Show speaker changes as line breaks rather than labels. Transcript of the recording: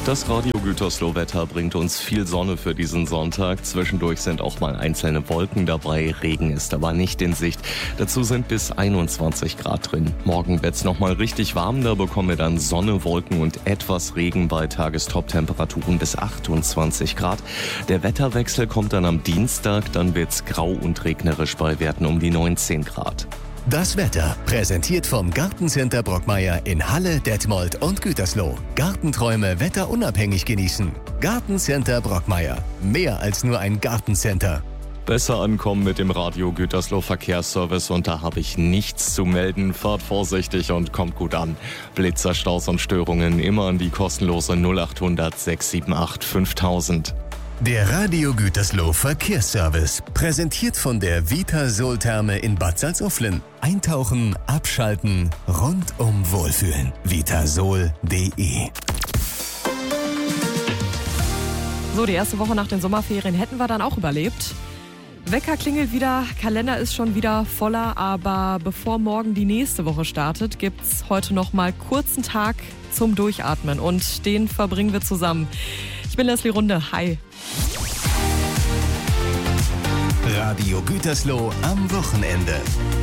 Das Radio Gütersloh-Wetter bringt uns viel Sonne für diesen Sonntag. Zwischendurch sind auch mal einzelne Wolken dabei. Regen ist aber nicht in Sicht. Dazu sind bis 21 Grad drin. Morgen wird's nochmal richtig warm. Da bekommen wir dann Sonne, Wolken und etwas Regen bei Tagestop-Temperaturen bis 28 Grad. Der Wetterwechsel kommt dann am Dienstag. Dann wird's grau und regnerisch bei Werten um die 19 Grad.
Das Wetter präsentiert vom Gartencenter Brockmeier in Halle, Detmold und Gütersloh. Gartenträume wetterunabhängig genießen. Gartencenter Brockmeier. Mehr als nur ein Gartencenter.
Besser ankommen mit dem Radio Gütersloh Verkehrsservice und da habe ich nichts zu melden. Fahrt vorsichtig und kommt gut an. Blitzer, Staus und Störungen immer an die kostenlose 0800 678 5000.
Der Radio Gütersloh Verkehrsservice, präsentiert von der Vitasol-Therme in Bad Salzuflen. Eintauchen, abschalten, rundum wohlfühlen. Vitasol.de.
So, die erste Woche nach den Sommerferien hätten wir dann auch überlebt. Wecker klingelt wieder, Kalender ist schon wieder voller, aber bevor morgen die nächste Woche startet, gibt's heute noch mal kurzen Tag zum Durchatmen und den verbringen wir zusammen. Ich bin Leslie Runde, hi.
Radio Gütersloh am Wochenende.